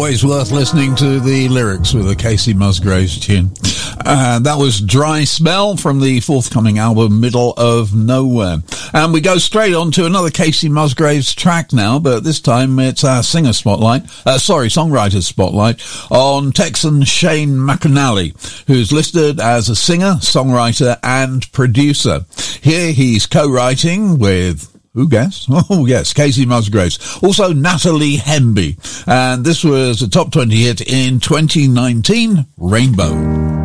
always worth listening to the lyrics with a Casey Musgraves tune. That was Dry Spell from the forthcoming album Middle of Nowhere. And we go straight on to another Casey Musgraves track now, but this time it's our songwriter spotlight on Texan Shane McAnally, who's listed as a singer, songwriter and producer. Here he's co-writing with... who guessed? Oh, yes, Casey Musgraves. Also, Natalie Hemby. And this was a top 20 hit in 2019, Rainbow.